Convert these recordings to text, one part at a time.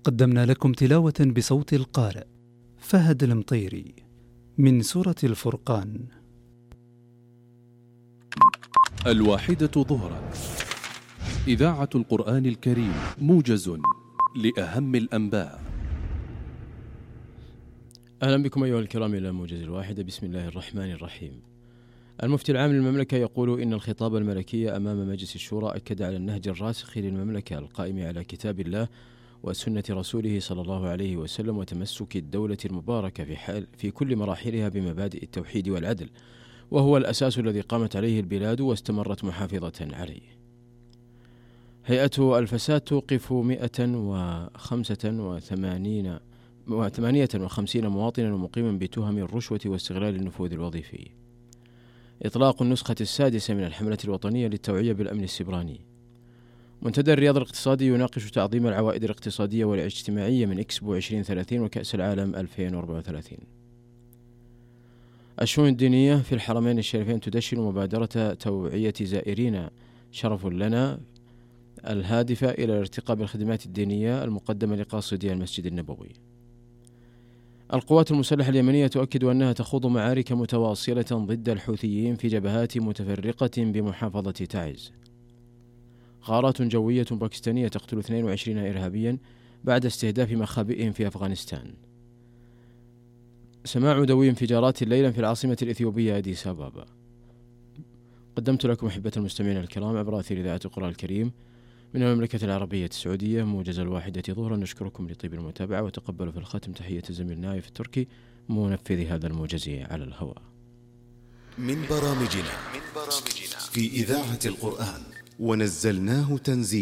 قدمنا لكم تلاوة بصوت القارئ فهد المطيري من سورة الفرقان. 1:00 إذاعة القرآن الكريم، موجز لأهم الأنباء. أهلا بكم أيها الكرام إلى موجز 1. بسم الله الرحمن الرحيم. المفتي العام للمملكة يقول إن الخطاب الملكي أمام مجلس الشورى أكد على النهج الراسخ للمملكة القائم على كتاب الله وسنة رسوله صلى الله عليه وسلم، وتمسك الدولة المباركة في كل مراحلها بمبادئ التوحيد والعدل، وهو الأساس الذي قامت عليه البلاد واستمرت محافظة عليه. هيئة الفساد توقف 158 مواطنا ومقيما بتهم الرشوة واستغلال النفوذ الوظيفي. إطلاق النسخة السادسة من الحملة الوطنية للتوعية بالأمن السبراني. منتدى الرياض الاقتصادي يناقش تعظيم العوائد الاقتصادية والاجتماعية من إكسبو 2030 وكأس العالم 2034. الشؤون الدينية في الحرمين الشريفين تدشن مبادرة توعية زائرين شرف لنا الهادفة إلى الارتقاء بالخدمات الدينية المقدمة لقاصدي المسجد النبوي. القوات المسلحة اليمنية تؤكد أنها تخوض معارك متواصلة ضد الحوثيين في جبهات متفرقة بمحافظة تعز. غارات جوية باكستانية تقتل 22 إرهابيا بعد استهداف مخابئهم في أفغانستان. سماع دوي انفجارات ليلا في العاصمة الإثيوبية أديس أبابا. قدمت لكم أحبة المستمعين الكرام عبر أثير إذاعة القرآن الكريم من المملكة العربية السعودية موجز 1:00. نشكركم لطيب المتابعة، وتقبلوا في الختم تحية الزميل نايف التركي منفذ هذا الموجز على الهواء. من برامجنا في إذاعة القرآن ونزلناه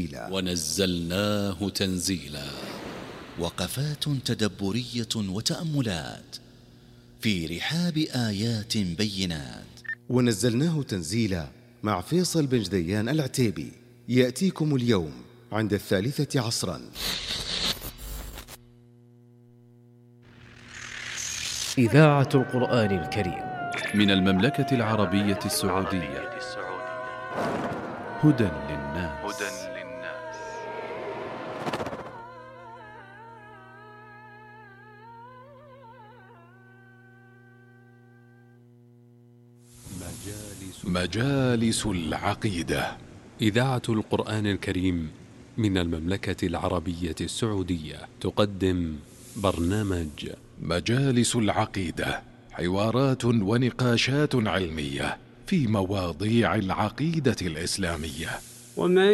تنزيلا. وقفات تدبرية وتأملات في رحاب آيات بينات. ونزلناه تنزيلا مع فيصل بن جديان العتيبي، يأتيكم اليوم عند 3 عصرا. إذاعة القرآن الكريم من المملكة العربية السعودية، هدى للناس. مجالس العقيدة. إذاعة القرآن الكريم من المملكة العربية السعودية تقدم برنامج مجالس العقيدة، حوارات ونقاشات علمية في مواضيع العقيدة الإسلامية.